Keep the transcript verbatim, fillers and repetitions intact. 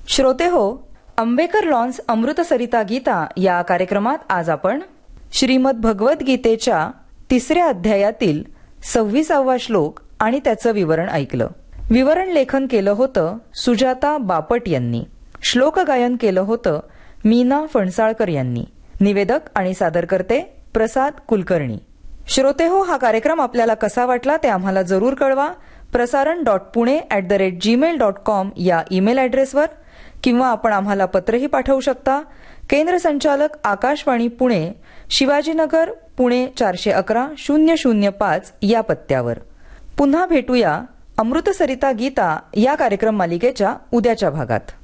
श्रोते हो, आंबेकर लॉन्स अमृतसरिता गीता या कार्यक्रमात आज आपण श्रीमद भगवद गीतेच्या तिसऱ्या अध्यायातील सव्वीसावा श्लोक आणि त्याचं विवरण ऐकलं. विवरण लेखन केलं होतं सुजाता बापट यांनी. श्लोक गायन केलं होतं मीना फणसाळकर यांनी. निवेदक आणि सादरकर्ते प्रसाद कुलकर्णी. श्रोते हो, हा कार्यक्रम आपल्याला कसा वाटला ते आम्हाला जरूर कळवा. प्रसारण dot Pune at the rate Gmail dot com या ईमेल ॲड्रेसवर, किंवा आपण आम्हाला पत्रही पाठवू शकता. केंद्र संचालक आकाशवाणी पुणे, शिवाजीनगर, पुणे चारशे अकरा शून्य शून्य पाच या पत्त्यावर. पुन्हा भेटूया अमृतसरिता गीता या कार्यक्रम मालिकेच्या उद्याच्या भागात.